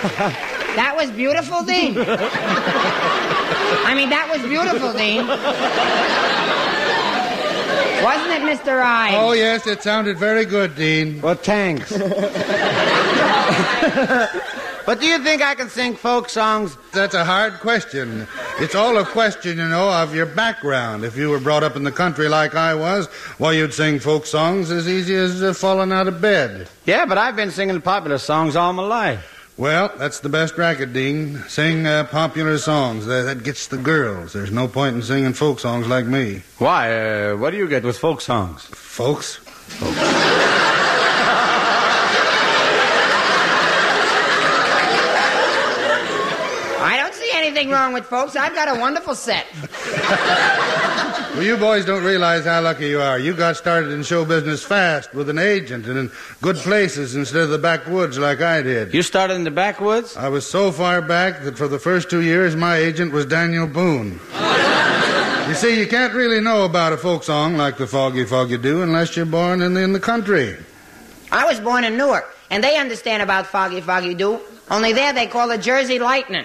That was beautiful, Dean. I mean, that was beautiful, Dean. Wasn't it, Mr. Ives? Oh, yes, it sounded very good, Dean. Well, thanks. But do you think I can sing folk songs? That's a hard question. It's all a question, you know, of your background. If you were brought up in the country like I was, well, you'd sing folk songs as easy as falling out of bed. Yeah, but I've been singing popular songs all my life. Well, that's the best racket, Dean. Sing popular songs. That gets the girls. There's no point in singing folk songs like me. Why? What do you get with folk songs? Folks? I don't see anything wrong with folks. I've got a wonderful set. Well, you boys don't realize how lucky you are. You got started in show business fast with an agent and in good places instead of the backwoods like I did. You started in the backwoods? I was so far back that for the first 2 years, my agent was Daniel Boone. You see, you can't really know about a folk song like the Foggy Foggy Do unless you're born in the country. I was born in Newark, and they understand about Foggy Foggy Do. Only there they call it Jersey Lightning.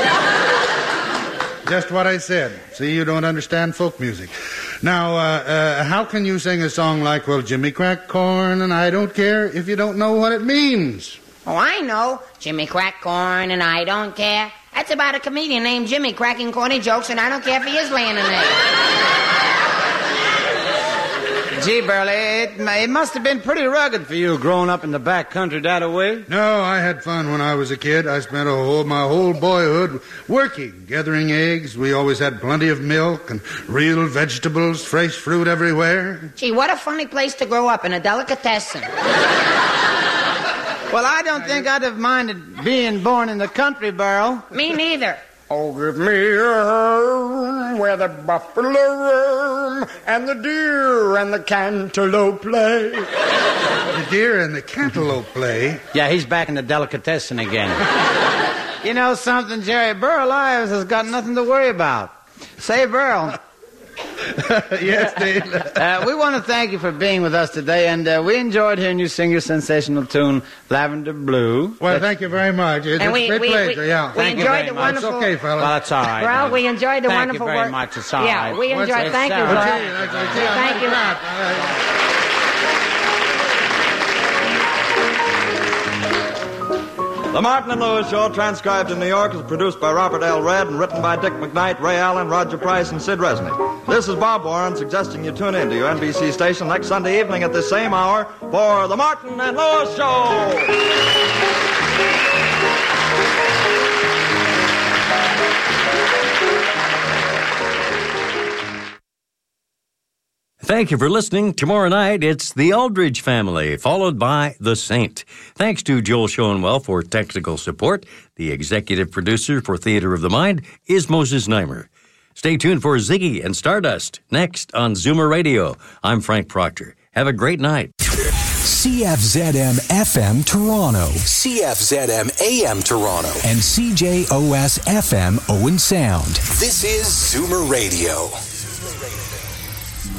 Just what I said. See, you don't understand folk music. Now, how can you sing a song like, well, Jimmy cracked corn and I don't care if you don't know what it means? Oh, I know. Jimmy cracked corn and I don't care. That's about a comedian named Jimmy cracking corny jokes, and I don't care if he is laying an egg. Gee, Burley, it must have been pretty rugged for you growing up in the back country that way. No, I had fun when I was a kid. I spent my whole boyhood working, gathering eggs. We always had plenty of milk and real vegetables, fresh fruit everywhere. Gee, what a funny place to grow up, in a delicatessen. Well, I don't think I'd have minded being born in the country, Burl. Me neither. Oh, give me a home where the buffalo roam and the deer and the cantaloupe play. The deer and the cantaloupe play? Yeah, he's back in the delicatessen again. You know something, Jerry? Burl Ives has got nothing to worry about. Say, Burl. Yes, Dave. We want to thank you for being with us today, and we enjoyed hearing you sing your sensational tune, Lavender Blue. Well, thank you very much. It's a great pleasure, yeah. We enjoyed the wonderful... It's okay, fella. Well, that's all right. Well, we enjoyed the wonderful work. Thank you very much. It's all right. Yeah, we enjoyed... Thank you, Burl. Thank you. The Martin and Lewis Show, transcribed in New York, is produced by Robert L. Redd and written by Dick McKnight, Ray Allen, Roger Price, and Sid Resnick. This is Bob Warren suggesting you tune in to your NBC station next Sunday evening at this same hour for The Martin and Lewis Show. Thank you for listening. Tomorrow night, it's The Aldridge Family, followed by The Saint. Thanks to Joel Schoenwell for technical support. The executive producer for Theater of the Mind is Moses Neimer. Stay tuned for Ziggy and Stardust next on Zoomer Radio. I'm Frank Proctor. Have a great night. CFZM FM Toronto, CFZM AM Toronto, and CJOS FM Owen Sound. This is Zoomer Radio.